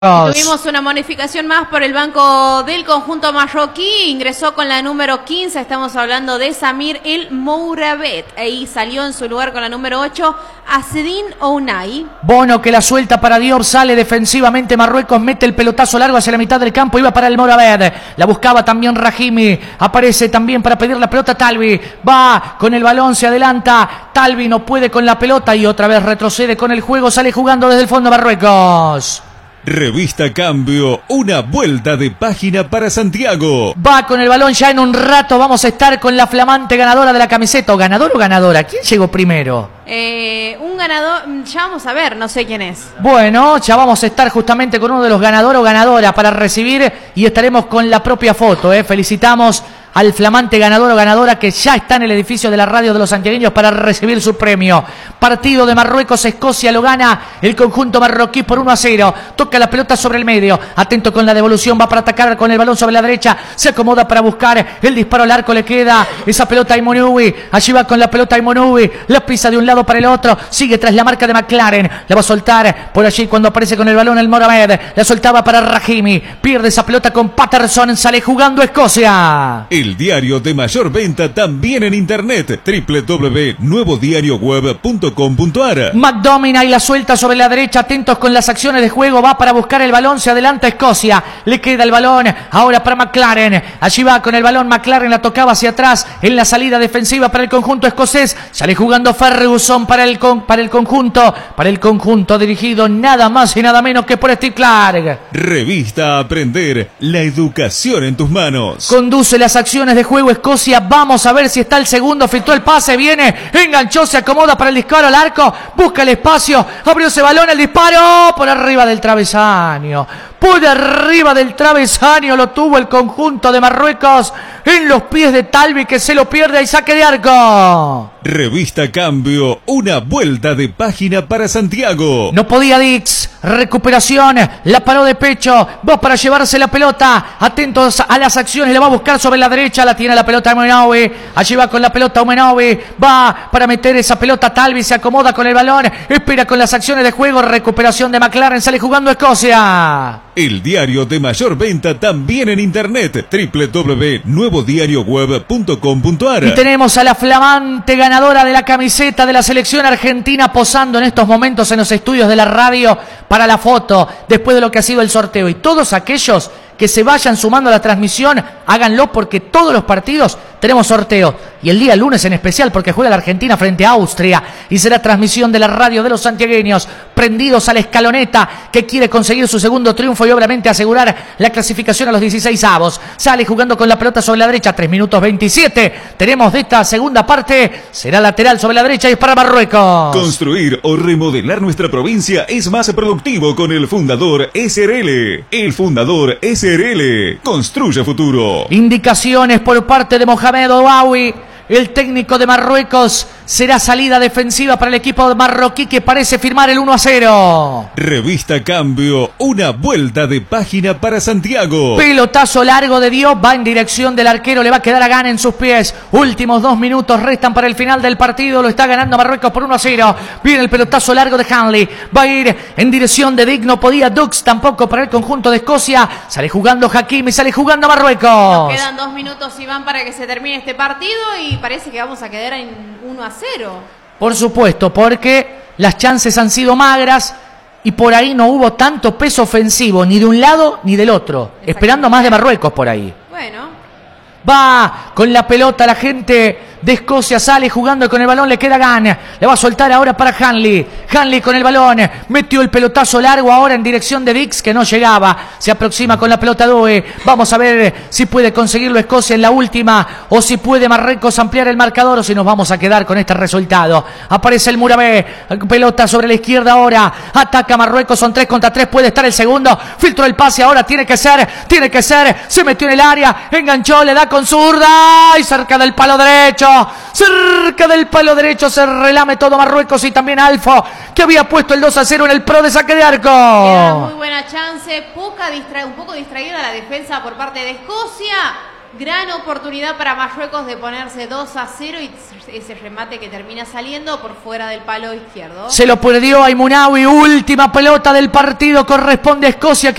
Tuvimos una bonificación más por el banco del conjunto marroquí, ingresó con la número 15, estamos hablando de Samir El Mourabet, ahí salió en su lugar con la número 8, Asedin Ounai. Bono que la suelta para Diop, sale defensivamente Marruecos, mete el pelotazo largo hacia la mitad del campo, iba para el Mourabet, la buscaba también Rahimi, aparece también para pedir la pelota Talbi, va con el balón, se adelanta, Talbi no puede con la pelota y otra vez retrocede con el juego, sale jugando desde el fondo Marruecos. Revista Cambio, una vuelta de página para Santiago. Va con el balón, ya en un rato vamos a estar con la flamante ganadora de la camiseta. ¿O ganador o ganadora? ¿Quién llegó primero? Un ganador, ya vamos a ver, no sé quién es. Bueno, ya vamos a estar justamente con uno de los ganadores o ganadora para recibir y estaremos con la propia foto. Felicitamos al flamante ganador o ganadora que ya está en el edificio de la radio de los santiagueños para recibir su premio. Partido de Marruecos-Escocia, lo gana el conjunto marroquí por 1-0. Toca la pelota sobre el medio, atento con la devolución, va para atacar con el balón sobre la derecha, se acomoda para buscar el disparo al arco, le queda esa pelota a Aimonoui, allí va con la pelota a Aimonoui, la pisa de un lado para el otro, sigue tras la marca de McLaren, la va a soltar por allí cuando aparece con el balón el Mourabet, la soltaba para Rahimi, pierde esa pelota con Patterson, sale jugando Escocia. El diario de mayor venta también en internet, www.nuevodiarioweb.com.ar. McDominay la suelta sobre la derecha, atentos con las acciones de juego, va para buscar el balón, se adelanta Escocia, le queda el balón ahora para McLaren, allí va con el balón McLaren, la tocaba hacia atrás en la salida defensiva para el conjunto escocés, sale jugando Ferguson para el conjunto dirigido nada más y nada menos que por Steve Clark. Revista Aprender, la educación en tus manos. Conduce las acciones de juego Escocia, vamos a ver si está el segundo, filtró el pase, viene, enganchó, se acomoda para el disparo al arco, busca el espacio, abrió ese balón, el disparo por arriba del travesaño, lo tuvo el conjunto de Marruecos en los pies de Talbi que se lo pierde y saque de arco. Revista Cambio, una vuelta de página para Santiago. No podía Dix, recuperación, la paró de pecho, va para llevarse la pelota, atentos a las acciones, la va a buscar sobre la derecha, la tiene la pelota Aimonoui, allí va con la pelota Aimonoui, va para meter esa pelota Talbi, se acomoda con el balón, espera con las acciones de juego, recuperación de McLaren, sale jugando Escocia. El diario de mayor venta también en internet, www.nuevodiarioweb.com.ar. Y tenemos a la flamante ganadora de la camiseta de la selección argentina posando en estos momentos en los estudios de la radio para la foto, después de lo que ha sido el sorteo. Y todos aquellos que se vayan sumando a la transmisión, háganlo porque todos los partidos tenemos sorteo. Y el día lunes en especial porque juega la Argentina frente a Austria y será transmisión de la radio de los santiagueños, prendidos a la escaloneta que quiere conseguir su segundo triunfo y obviamente asegurar la clasificación a los 16avos. Sale jugando con la pelota sobre la derecha, 3 minutos 27. Tenemos de esta segunda parte, será lateral sobre la derecha y es para Marruecos. Construir o remodelar nuestra provincia es más productivo con el Fundador SRL. El Fundador SRL construye futuro. Indicaciones por parte de Mohamed Ouawi. El técnico de Marruecos, será salida defensiva para el equipo marroquí que parece firmar el 1-0. Revista Cambio, una vuelta de página para Santiago. Pelotazo largo de Diop, va en dirección del arquero, le va a quedar a Gana en sus pies. Últimos 2 minutos restan para el final del partido, lo está ganando Marruecos por 1-0. Viene el pelotazo largo de Hanley, va a ir en dirección de Dick, no podía Dux tampoco para el conjunto de Escocia. Sale jugando Hakimi, sale jugando Marruecos. Nos quedan 2 minutos, Iván, para que se termine este partido y parece que vamos a quedar en 1-0. Por supuesto, porque las chances han sido magras y por ahí no hubo tanto peso ofensivo ni de un lado ni del otro, esperando más de Marruecos por ahí. Bueno. Va con la pelota la gente de Escocia, sale jugando con el balón, le queda Gana, le va a soltar ahora para Hanley. Hanley con el balón, metió el pelotazo largo ahora en dirección de Dix que no llegaba, se aproxima con la pelota Doe, vamos a ver si puede conseguirlo Escocia en la última o si puede Marruecos ampliar el marcador o si nos vamos a quedar con este resultado. Aparece el Mourabet, pelota sobre la izquierda ahora, ataca Marruecos, son 3 contra 3, puede estar el segundo, filtró el pase ahora, tiene que ser, se metió en el área, enganchó, le da con zurda y cerca del palo derecho se relame todo Marruecos y también Alfo que había puesto el 2-0 en el pro de saque de arco. Era muy buena chance, un poco distraída la defensa por parte de Escocia. Gran oportunidad para Marruecos de ponerse 2-0 y ese remate que termina saliendo por fuera del palo izquierdo. Se lo perdió a Imunawi. Última pelota del partido. Corresponde a Escocia.